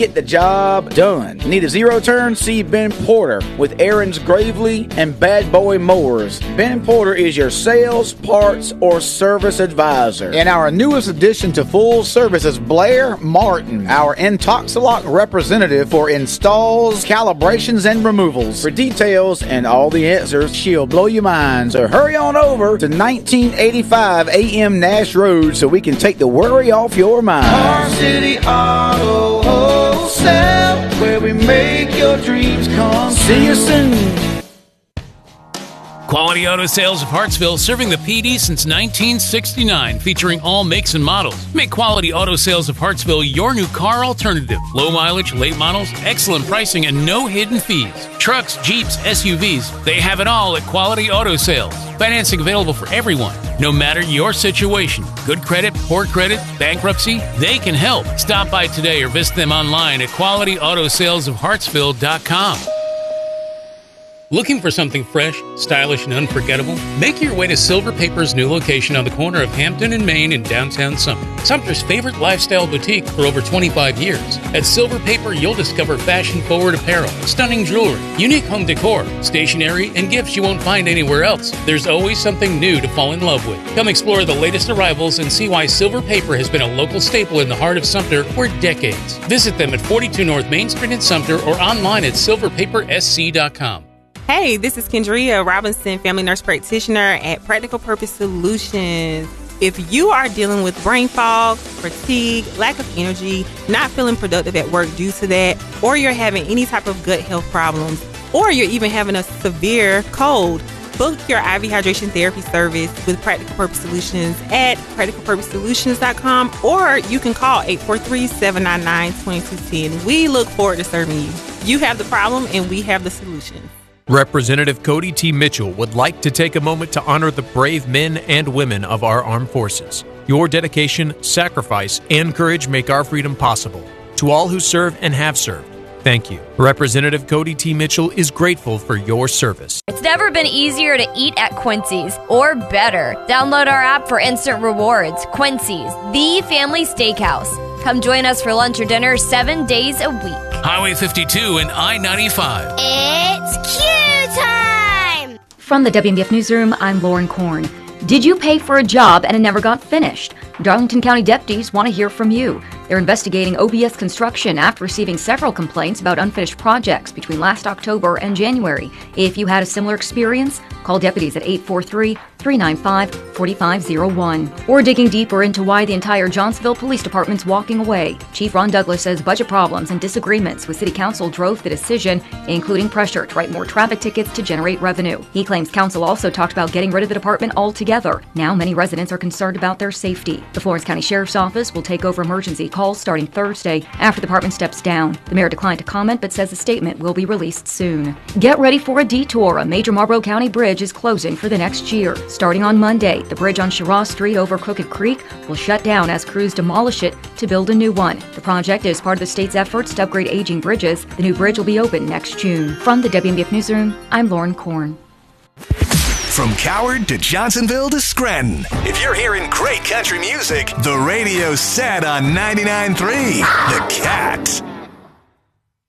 get the job done. Need a zero turn? See Ben Porter with Aaron's Gravely and Bad Boy Mowers. Ben Porter is your sales, parts, or service advisor. And our newest addition to full service is Blair Martin, our Intoxilock representative for installs, calibrations, and removals. For details and all the answers, she'll blow your mind. So hurry on over to 1985 AM Nash Road so we can take the worry off your mind. Car City Auto Wholesale, where we make your dreams come true. See you soon. Quality Auto Sales of Hartsville, serving the PD since 1969, featuring all makes and models. Make Quality Auto Sales of Hartsville your new car alternative. Low mileage, late models, excellent pricing, and no hidden fees. Trucks, Jeeps, SUVs, they have it all at Quality Auto Sales. Financing available for everyone, no matter your situation. Good credit, poor credit, bankruptcy, they can help. Stop by today or visit them online at qualityautosales.hartsville.com. Looking for something fresh, stylish, and unforgettable? Make your way to Silver Paper's new location on the corner of Hampton and Main in downtown Sumter. Sumter's favorite lifestyle boutique for over 25 years. At Silver Paper, you'll discover fashion-forward apparel, stunning jewelry, unique home decor, stationery, and gifts you won't find anywhere else. There's always something new to fall in love with. Come explore the latest arrivals and see why Silver Paper has been a local staple in the heart of Sumter for decades. Visit them at 42 North Main Street in Sumter or online at silverpapersc.com. Hey, this is Kendria Robinson, family nurse practitioner at Practical Purpose Solutions. If you are dealing with brain fog, fatigue, lack of energy, not feeling productive at work due to that, or you're having any type of gut health problems, or you're even having a severe cold, book your IV hydration therapy service with Practical Purpose Solutions at practicalpurposesolutions.com, or you can call 843-799-2210. We look forward to serving you. You have the problem and we have the solution. Representative Cody T. Mitchell would like to take a moment to honor the brave men and women of our armed forces. Your dedication, sacrifice, and courage make our freedom possible. To all who serve and have served, thank you. Representative Cody T. Mitchell is grateful for your service. It's never been easier to eat at Quincy's, or better. Download our app for instant rewards. Quincy's, the family steakhouse. Come join us for lunch or dinner 7 days a week. Highway 52 and I-95. It's Q time! From the WMBF Newsroom, I'm Lauren Korn. Did you pay for a job and it never got finished? Darlington County deputies want to hear from you. They're investigating OBS construction after receiving several complaints about unfinished projects between last October and January. If you had a similar experience, call deputies at 843-395-4501. We're digging deeper into why the entire Johnsonville Police Department's walking away. Chief Ron Douglas says budget problems and disagreements with City Council drove the decision, including pressure to write more traffic tickets to generate revenue. He claims Council also talked about getting rid of the department altogether. Now many residents are concerned about their safety. The Florence County Sheriff's Office will take over emergency calls starting Thursday after the department steps down. The mayor declined to comment but says a statement will be released soon. Get ready for a detour. A major Marlboro County bridge is closing for the next year. Starting on Monday, the bridge on Shiraz Street over Crooked Creek will shut down as crews demolish it to build a new one. The project is part of the state's efforts to upgrade aging bridges. The new bridge will be open next June. From the WMBF Newsroom, I'm Lauren Korn. From Coward to Johnsonville to Scranton. If you're hearing great country music, the radio's set on 99.3 The Cat.